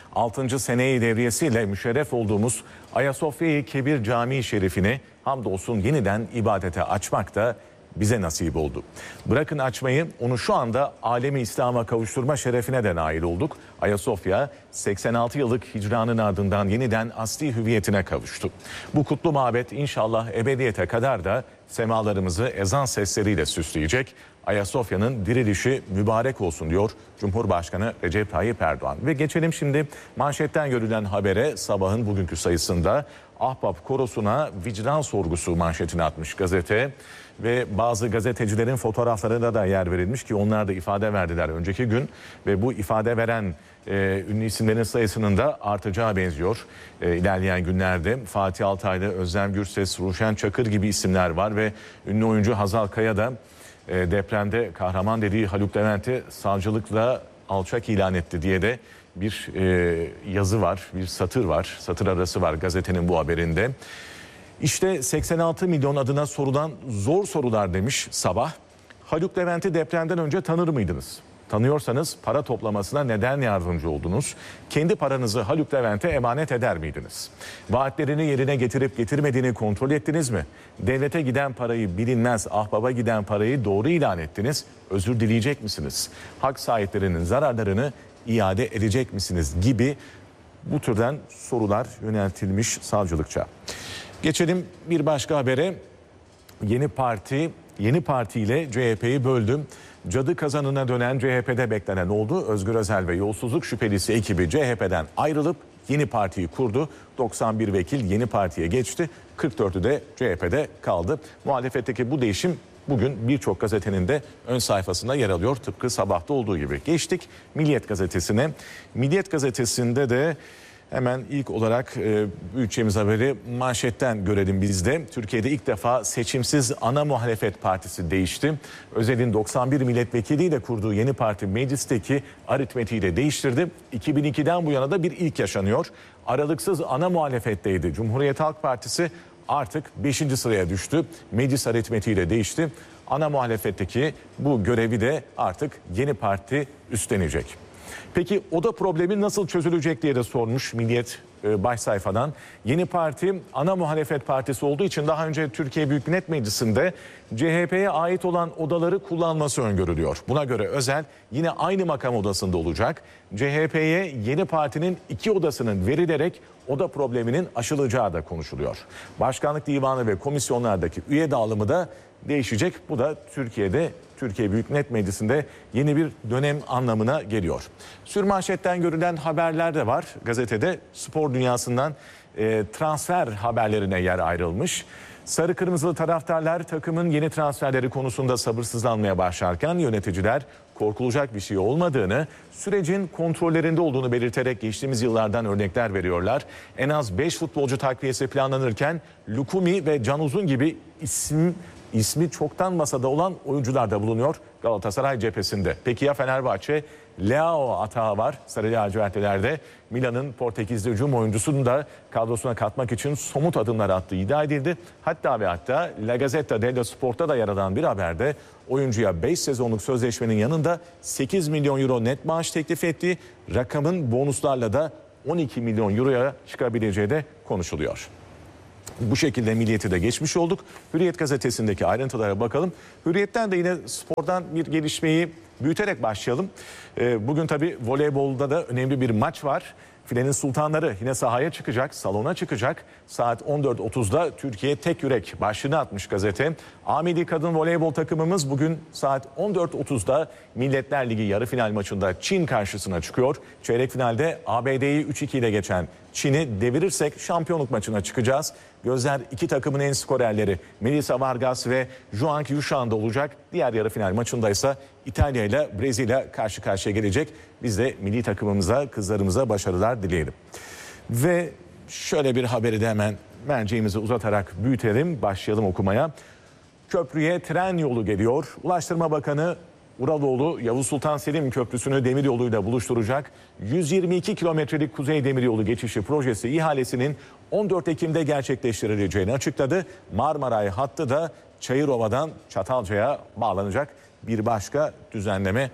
6. seneyi devriyesiyle müşerref olduğumuz Ayasofya'yı Kebir Camii şerifine hamdolsun yeniden ibadete açmak da bize nasip oldu. Bırakın açmayı, onu şu anda alemi İslam'a kavuşturma şerefine de nail olduk. Ayasofya 86 yıllık hicranın ardından yeniden asli hüviyetine kavuştu. Bu kutlu mabet inşallah ebediyete kadar da semalarımızı ezan sesleriyle süsleyecek. Ayasofya'nın dirilişi mübarek olsun diyor Cumhurbaşkanı Recep Tayyip Erdoğan. Ve geçelim şimdi manşetten görülen habere. Sabahın bugünkü sayısında Ahbap Korosu'na vicdan sorgusu manşetini atmış gazete. Ve bazı gazetecilerin fotoğraflarına da yer verilmiş ki onlar da ifade verdiler önceki gün. Ve bu ifade veren ünlü isimlerin sayısının da artacağı benziyor. İlerleyen günlerde Fatih Altaylı, Özlem Gürses, Ruşen Çakır gibi isimler var ve ünlü oyuncu Hazal Kaya da depremde kahraman dediği Haluk Levent'i savcılıkla alçak ilan etti diye de bir yazı var, bir satır var, satır arası var gazetenin bu haberinde. İşte 86 milyon adına sorulan zor sorular demiş Sabah. Haluk Levent'i depremden önce tanır mıydınız? Tanıyorsanız para toplamasına neden yardımcı oldunuz? Kendi paranızı Haluk Levent'e emanet eder miydiniz? Vaatlerini yerine getirip getirmediğini kontrol ettiniz mi? Devlete giden parayı bilinmez, ahbaba giden parayı doğru ilan ettiniz. Özür dileyecek misiniz? Hak sahiplerinin zararlarını iade edecek misiniz? Gibi bu türden sorular yöneltilmiş savcılıkça. Geçelim bir başka habere. Yeni Parti ile CHP'yi böldü. Cadı kazanına dönen CHP'de beklenen oldu. Özgür Özel ve yolsuzluk şüphelisi ekibi CHP'den ayrılıp Yeni Parti'yi kurdu. 91 vekil Yeni Parti'ye geçti. 44'ü de CHP'de kaldı. Muhalefetteki bu değişim bugün birçok gazetenin de ön sayfasında yer alıyor. Tıpkı Sabah'ta olduğu gibi. Geçtik Milliyet Gazetesi'ne. Milliyet Gazetesi'nde de hemen ilk olarak büyüteceğimiz haberi manşetten görelim biz de. Türkiye'de ilk defa seçimsiz ana muhalefet partisi değişti. Özel'in 91 milletvekiliyle kurduğu Yeni Parti meclisteki aritmetiği de değiştirdi. 2002'den bu yana da bir ilk yaşanıyor. Aralıksız ana muhalefetteydi. Cumhuriyet Halk Partisi artık 5. sıraya düştü. Meclis aritmetiği de değişti. Ana muhalefetteki bu görevi de artık Yeni Parti üstlenecek. Peki oda problemi nasıl çözülecek diye de sormuş Milliyet baş sayfadan. Yeni Parti ana muhalefet partisi olduğu için daha önce Türkiye Büyük Millet Meclisi'nde CHP'ye ait olan odaları kullanması öngörülüyor. Buna göre Özel yine aynı makam odasında olacak. CHP'ye Yeni Parti'nin 2 odasının verilerek oda probleminin aşılacağı da konuşuluyor. Başkanlık Divanı ve komisyonlardaki üye dağılımı da değişecek. Bu da Türkiye Büyük Millet Meclisi'nde yeni bir dönem anlamına geliyor. Sürmanşetten görülen haberler de var. Gazetede spor dünyasından transfer haberlerine yer ayrılmış. Sarı kırmızılı taraftarlar takımın yeni transferleri konusunda sabırsızlanmaya başlarken yöneticiler korkulacak bir şey olmadığını, sürecin kontrollerinde olduğunu belirterek geçtiğimiz yıllardan örnekler veriyorlar. En az 5 futbolcu takviyesi planlanırken Lukumi ve Can Uzun gibi ismi çoktan masada olan oyuncular da bulunuyor Galatasaray cephesinde. Peki ya Fenerbahçe? Leao atağı var Sarı lacivertlilerde. Milan'ın Portekizli hücum oyuncusunu da kadrosuna katmak için somut adımlar attığı iddia edildi. Hatta La Gazzetta dello Sport'ta da yer alan bir haberde oyuncuya 5 sezonluk sözleşmenin yanında 8 milyon euro net maaş teklif ettiği, rakamın bonuslarla da 12 milyon euroya çıkabileceği de konuşuluyor. Bu şekilde Milliyet'i de geçmiş olduk. Hürriyet gazetesindeki ayrıntılara bakalım. Hürriyet'ten de yine spordan bir gelişmeyi büyüterek başlayalım. Bugün tabii voleybolda da önemli bir maç var. Filenin sultanları yine sahaya çıkacak, salona çıkacak. Saat 14.30'da Türkiye tek yürek başlığını atmış gazete. A-Milli Kadın Voleybol takımımız bugün saat 14.30'da Milletler Ligi yarı final maçında Çin karşısına çıkıyor. Çeyrek finalde ABD'yi 3-2 ile geçen Çin'i devirirsek şampiyonluk maçına çıkacağız. Gözler iki takımın en skorerleri Melissa Vargas ve Zhuang Yushan'da olacak. Diğer yarı final maçında ise İtalya ile Brezilya karşı karşıya gelecek. Biz de milli takımımıza, kızlarımıza başarılar dileyelim. Ve şöyle bir haberi de hemen merceğimizi uzatarak büyütelim, başlayalım okumaya. Köprüye tren yolu geliyor. Ulaştırma Bakanı Uraloğlu Yavuz Sultan Selim Köprüsü'nü demiryoluyla buluşturacak. 122 kilometrelik Kuzey Demiryolu geçişi projesi ihalesinin 14 Ekim'de gerçekleştirileceğini açıkladı. Marmaray hattı da Çayırova'dan Çatalca'ya bağlanacak. Bir başka düzenleme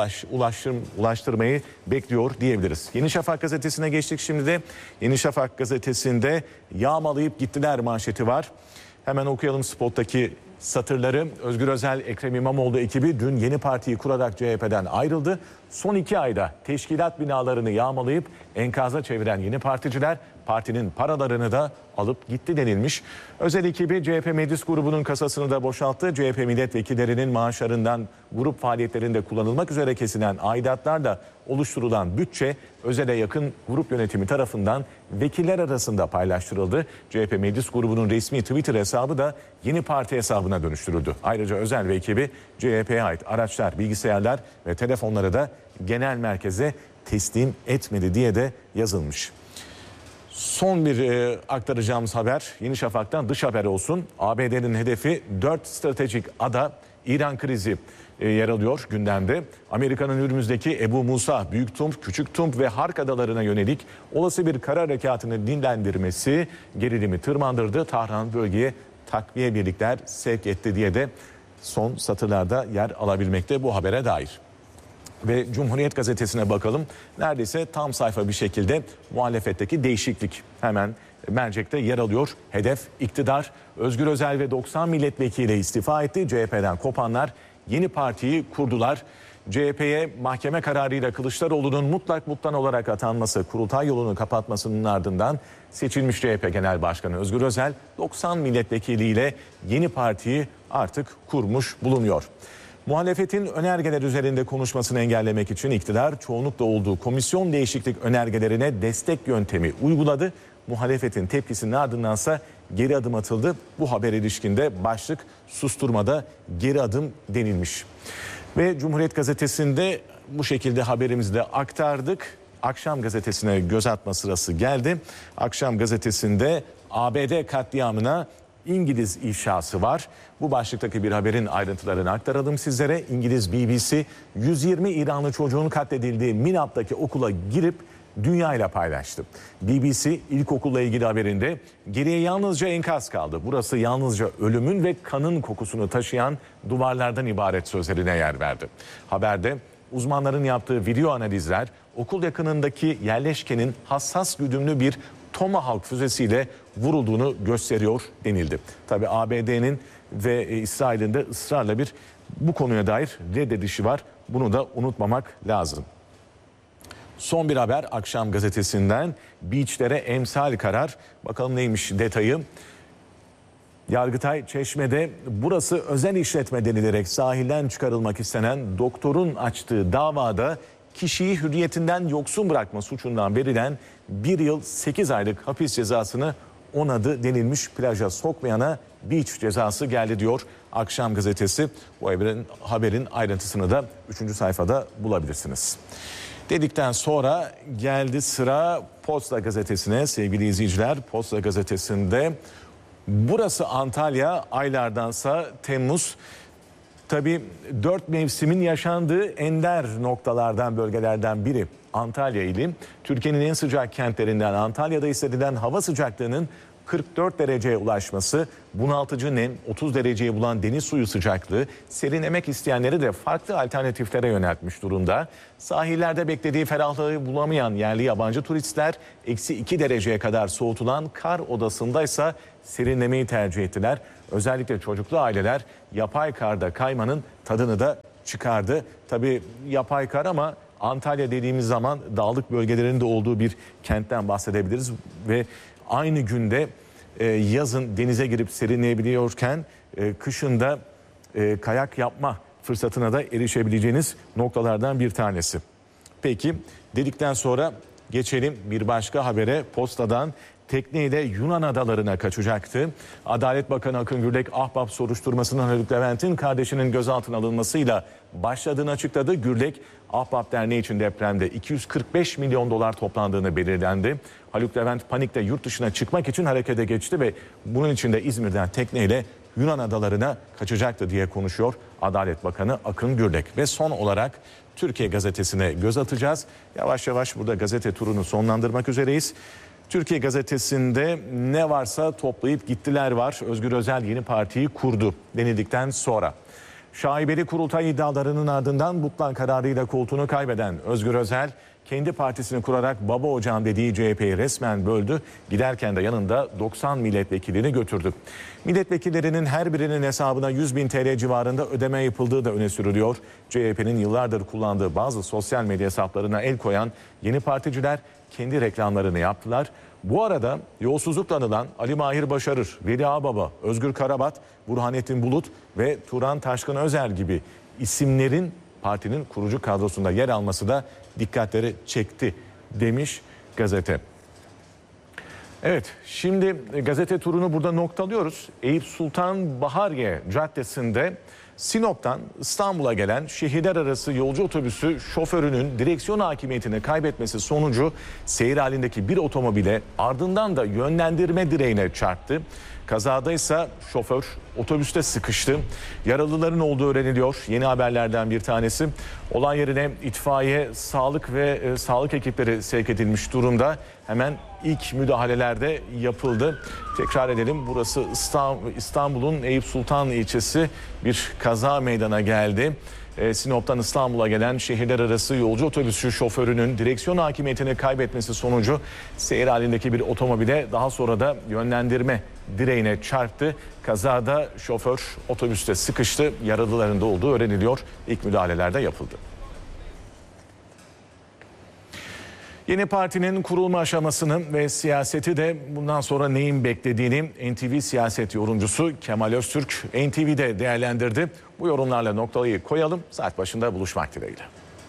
ulaştırmayı bekliyor diyebiliriz. Yeni Şafak gazetesine geçtik şimdi de. Yeni Şafak gazetesinde yağmalayıp gittiler manşeti var. Hemen okuyalım spottaki satırları. Özgür Özel, Ekrem İmamoğlu ekibi dün yeni partiyi kurarak CHP'den ayrıldı. Son 2 ayda teşkilat binalarını yağmalayıp enkaza çeviren yeni particiler partinin paralarını da alıp gitti denilmiş. Özel ekibi CHP meclis grubunun kasasını da boşalttı. CHP milletvekillerinin maaşlarından grup faaliyetlerinde kullanılmak üzere kesilen aidatlarla oluşturulan bütçe Özel'e yakın grup yönetimi tarafından vekiller arasında paylaştırıldı. CHP meclis grubunun resmi Twitter hesabı da yeni parti hesabına dönüştürüldü. Ayrıca Özel ve ekibi CHP'ye ait araçlar, bilgisayarlar ve telefonları da genel merkeze teslim etmedi diye de yazılmış. Son bir aktaracağımız haber Yeni Şafak'tan dış haber olsun. ABD'nin hedefi 4 stratejik ada, İran krizi yer alıyor gündemde. Amerika'nın Hürmüz'deki Ebu Musa, Büyük Tump, Küçük Tump ve Hark adalarına yönelik olası bir kara harekatını dinlendirmesi gerilimi tırmandırdı. Tahran bölgeye takviye birlikler sevk etti diye de son satırlarda yer alabilmekte bu habere dair. Ve Cumhuriyet gazetesine bakalım. Neredeyse tam sayfa bir şekilde muhalefetteki değişiklik hemen mercekte yer alıyor. Hedef iktidar. Özgür Özel ve 90 milletvekili istifa etti. CHP'den kopanlar yeni partiyi kurdular. CHP'ye mahkeme kararıyla Kılıçdaroğlu'nun mutlak olarak atanması, kurultay yolunu kapatmasının ardından seçilmiş CHP Genel Başkanı Özgür Özel 90 milletvekiliyle yeni partiyi artık kurmuş bulunuyor. Muhalefetin önergeler üzerinde konuşmasını engellemek için iktidar çoğunlukla olduğu komisyon değişiklik önergelerine destek yöntemi uyguladı. Muhalefetin tepkisinin ardındansa geri adım atıldı. Bu haber ilişkinde başlık susturmada geri adım denilmiş. Ve Cumhuriyet gazetesinde bu şekilde haberimizi de aktardık. Akşam gazetesine göz atma sırası geldi. Akşam gazetesinde ABD katliamına İngiliz ifşası var. Bu başlıktaki bir haberin ayrıntılarını aktaralım sizlere. İngiliz BBC 120 İranlı çocuğun katledildiği Minab'daki okula girip dünyayla paylaştı. BBC ilkokulla ilgili haberinde geriye yalnızca enkaz kaldı. Burası yalnızca ölümün ve kanın kokusunu taşıyan duvarlardan ibaret sözlerine yer verdi. Haberde uzmanların yaptığı video analizler okul yakınındaki yerleşkenin hassas güdümlü bir Tomahawk füzesiyle vurulduğunu gösteriyor denildi. Tabii ABD'nin ve İsrail'in de ısrarla bir bu konuya dair reddedişi var. Bunu da unutmamak lazım. Son bir haber Akşam gazetesinden beachlere emsal karar. Bakalım neymiş detayı. Yargıtay Çeşme'de burası özel işletme denilerek sahilden çıkarılmak istenen doktorun açtığı davada kişiyi hürriyetinden yoksun bırakma suçundan verilen 1 yıl 8 aylık hapis cezasını onadı denilmiş plaja sokmayana beach cezası geldi diyor Akşam Gazetesi. Bu haberin ayrıntısını da 3. sayfada bulabilirsiniz. Dedikten sonra geldi sıra Posta Gazetesi'ne sevgili izleyiciler. Posta Gazetesi'nde burası Antalya, aylardansa Temmuz. Tabii 4 mevsimin yaşandığı ender noktalardan, bölgelerden biri Antalya ili. Türkiye'nin en sıcak kentlerinden Antalya'da hissedilen hava sıcaklığının 44 dereceye ulaşması, bunaltıcı nem, 30 dereceyi bulan deniz suyu sıcaklığı serinlemek isteyenleri de farklı alternatiflere yöneltmiş durumda. Sahillerde beklediği ferahlığı bulamayan yerli yabancı turistler -2 dereceye kadar soğutulan kar odasındaysa serinlemeyi tercih ettiler. Özellikle çocuklu aileler yapay karda kaymanın tadını da çıkardı. Tabii yapay kar ama Antalya dediğimiz zaman dağlık bölgelerinin de olduğu bir kentten bahsedebiliriz ve aynı günde yazın denize girip serinleyebiliyorken kışın da kayak yapma fırsatına da erişebileceğiniz noktalardan bir tanesi. Peki dedikten sonra geçelim bir başka habere. Postadan tekneyle Yunan adalarına kaçacaktı. Adalet Bakanı Akın Gürlek Ahbap soruşturmasının Haluk Levent'in kardeşinin gözaltına alınmasıyla başladığını açıkladı. Gürlek Ahbap Derneği için depremde 245 milyon dolar toplandığını belirlendi. Haluk Levent panikte yurt dışına çıkmak için harekete geçti ve bunun için de İzmir'den tekneyle Yunan adalarına kaçacaktı diye konuşuyor Adalet Bakanı Akın Gürlek. Ve son olarak Türkiye Gazetesi'ne göz atacağız. Yavaş yavaş burada gazete turunu sonlandırmak üzereyiz. Türkiye Gazetesi'nde ne varsa toplayıp gittiler var. Özgür Özel yeni partiyi kurdu denildikten sonra. Şaibeli kurultay iddialarının ardından Butlan kararıyla koltuğunu kaybeden Özgür Özel kendi partisini kurarak baba ocağım dediği CHP'yi resmen böldü. Giderken de yanında 90 milletvekilini götürdü. Milletvekillerinin her birinin hesabına 100.000 TL civarında ödeme yapıldığı da öne sürülüyor. CHP'nin yıllardır kullandığı bazı sosyal medya hesaplarına el koyan yeni particiler kendi reklamlarını yaptılar. Bu arada yolsuzlukla anılan Ali Mahir Başarır, Veli Ağbaba, Özgür Karabat, Burhanettin Bulut ve Turan Taşkın Özel gibi isimlerin partinin kurucu kadrosunda yer alması da dikkatleri çekti demiş gazete. Evet, şimdi gazete turunu burada noktalıyoruz. Eyüp Sultan Bahariye Caddesi'nde Sinop'tan İstanbul'a gelen şehirler arası yolcu otobüsü şoförünün direksiyon hakimiyetini kaybetmesi sonucu seyir halindeki bir otomobile ardından da yönlendirme direğine çarptı. Kazada ise şoför otobüste sıkıştı. Yaralıların olduğu öğreniliyor. Yeni haberlerden bir tanesi. Olay yerine itfaiye, sağlık ve sağlık ekipleri sevk edilmiş durumda. Hemen ilk müdahalelerde yapıldı. Tekrar edelim, burası İstanbul'un Eyüp Sultan ilçesi, bir kaza meydana geldi. Sinop'tan İstanbul'a gelen şehirler arası yolcu otobüsü şoförünün direksiyon hakimiyetini kaybetmesi sonucu seyir halindeki bir otomobile, daha sonra da yönlendirme direğine çarptı. Kazada şoför otobüste sıkıştı. Yaralıların da olduğu öğreniliyor. İlk müdahalelerde yapıldı. Yeni partinin kurulma aşamasını ve siyaseti de bundan sonra neyin beklediğini NTV siyaset yorumcusu Kemal Öztürk NTV'de değerlendirdi. Bu yorumlarla noktayı koyalım. Saat başında buluşmak dileğiyle.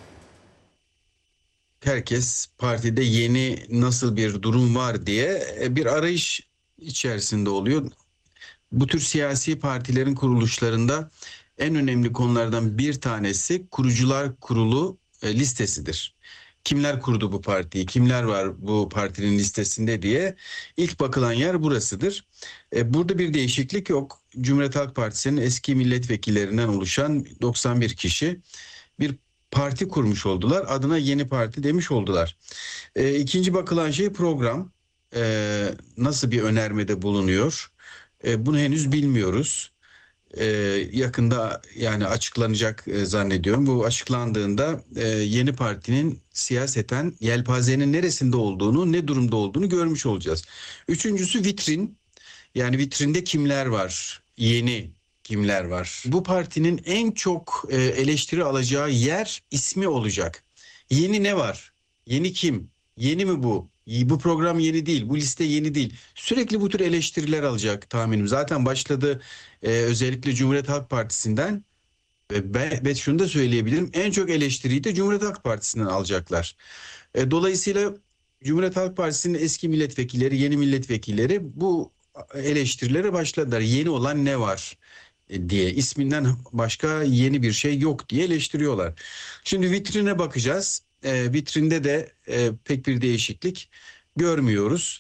Herkes partide yeni nasıl bir durum var diye bir arayış içerisinde oluyor. Bu tür siyasi partilerin kuruluşlarında en önemli konulardan bir tanesi kurucular kurulu listesidir. Kimler kurdu bu partiyi, kimler var bu partinin listesinde diye ilk bakılan yer burasıdır. Burada bir değişiklik yok. Cumhuriyet Halk Partisi'nin eski milletvekillerinden oluşan 91 kişi bir parti kurmuş oldular. Adına Yeni Parti demiş oldular. İkinci bakılan şey program. Nasıl bir önermede bulunuyor? Bunu henüz bilmiyoruz. Yakında yani açıklanacak zannediyorum. Bu açıklandığında Yeni Parti'nin siyaseten yelpazenin neresinde olduğunu, ne durumda olduğunu görmüş olacağız. Üçüncüsü vitrin. Yani vitrinde kimler var? Yeni kimler var? Bu partinin en çok eleştiri alacağı yer ismi olacak. Yeni ne var? Yeni kim? Yeni mi bu? Bu program yeni değil, bu liste yeni değil. Sürekli bu tür eleştiriler alacak tahminim. Zaten başladı özellikle Cumhuriyet Halk Partisi'nden ve şunu da söyleyebilirim. En çok eleştiriyi de Cumhuriyet Halk Partisi'nden alacaklar. Dolayısıyla Cumhuriyet Halk Partisi'nin eski milletvekilleri, yeni milletvekilleri bu eleştirilere başladılar. Yeni olan ne var diye, isminden başka yeni bir şey yok diye eleştiriyorlar. Şimdi vitrine bakacağız. Vitrinde de pek bir değişiklik görmüyoruz.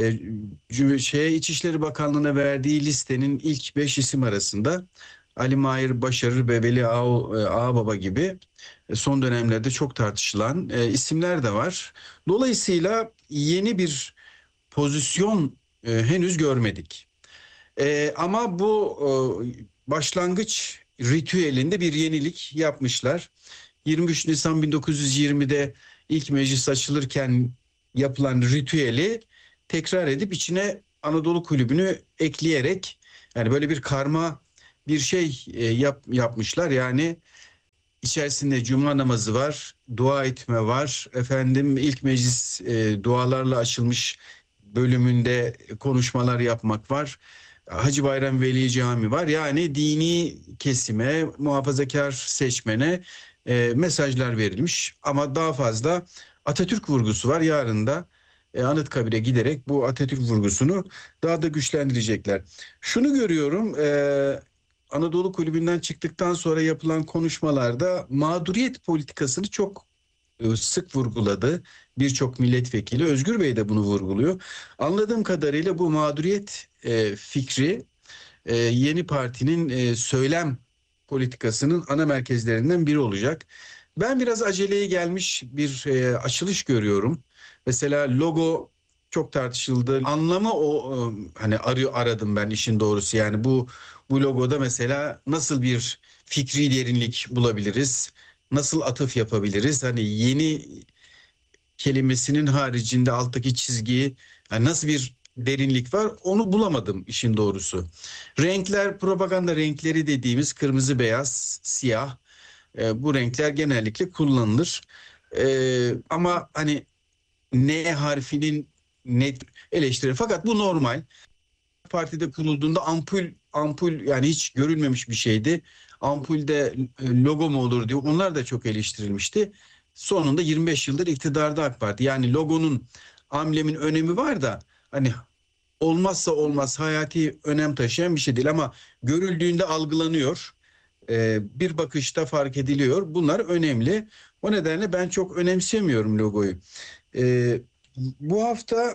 İçişleri Bakanlığı'na verdiği listenin ilk 5 isim arasında Ali Mahir Başarır ve Veli Ağababa gibi son dönemlerde çok tartışılan isimler de var. Dolayısıyla yeni bir pozisyon henüz görmedik. Ama bu başlangıç ritüelinde bir yenilik yapmışlar. 23 Nisan 1920'de ilk meclis açılırken yapılan ritüeli tekrar edip içine Anadolu Kulübü'nü ekleyerek, yani böyle bir karma bir şey yapmışlar. Yani içerisinde cuma namazı var, dua etme var, ilk meclis dualarla açılmış bölümünde konuşmalar yapmak var. Hacı Bayram Veli Cami var. Yani dini kesime, muhafazakar seçmene mesajlar verilmiş. Ama daha fazla Atatürk vurgusu var. Yarın da Anıtkabir'e giderek bu Atatürk vurgusunu daha da güçlendirecekler. Şunu görüyorum, Anadolu Kulübü'nden çıktıktan sonra yapılan konuşmalarda mağduriyet politikasını çok sık vurguladı birçok milletvekili. Özgür Bey de bunu vurguluyor. Anladığım kadarıyla bu mağduriyet fikri yeni partinin söylem politikasının ana merkezlerinden biri olacak. Ben biraz aceleye gelmiş bir açılış görüyorum. Mesela logo çok tartışıldı. Anlamı aradım ben işin doğrusu. Yani bu logoda mesela nasıl bir fikri derinlik bulabiliriz? Nasıl atıf yapabiliriz? Hani yeni kelimesinin haricinde alttaki çizgiyi, yani nasıl bir derinlik var, onu bulamadım işin doğrusu. Renkler, propaganda renkleri dediğimiz kırmızı, beyaz, siyah, bu renkler genellikle kullanılır. Ama hani N harfinin net eleştiri, fakat bu normal. Partide kurulduğunda ampul yani hiç görülmemiş bir şeydi. Ampulde logo mu olur diyor. Onlar da çok eleştirilmişti. Sonunda 25 yıldır iktidarda AK Parti. Yani logonun, amblemin önemi var da hani olmazsa olmaz, hayati önem taşıyan bir şey değil ama görüldüğünde algılanıyor. Bir bakışta fark ediliyor. Bunlar önemli. O nedenle ben çok önemsemiyorum logoyu. Bu hafta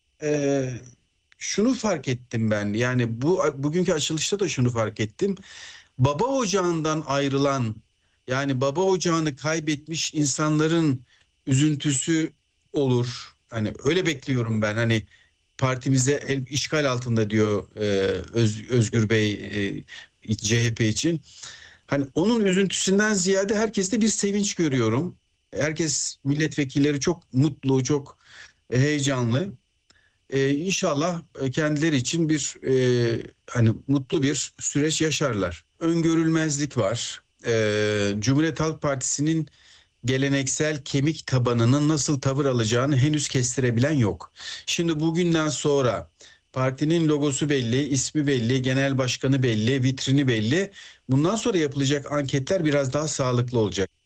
şunu fark ettim ben. Yani bugünkü açılışta da şunu fark ettim. Baba ocağından ayrılan, yani baba ocağını kaybetmiş insanların üzüntüsü olur. Hani öyle bekliyorum ben. Hani partimize işgal altında diyor Özgür Bey CHP için. Hani onun üzüntüsünden ziyade herkeste bir sevinç görüyorum. Herkes, milletvekilleri çok mutlu, çok heyecanlı. İnşallah kendileri için bir hani mutlu bir süreç yaşarlar. Öngörülmezlik var. Cumhuriyet Halk Partisi'nin geleneksel kemik tabanının nasıl tavır alacağını henüz kestirebilen yok. Şimdi bugünden sonra partinin logosu belli, ismi belli, genel başkanı belli, vitrini belli. Bundan sonra yapılacak anketler biraz daha sağlıklı olacak.